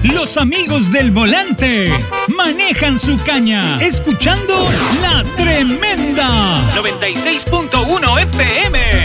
Los amigos del volante manejan su caña, escuchando La Tremenda 96.1 FM.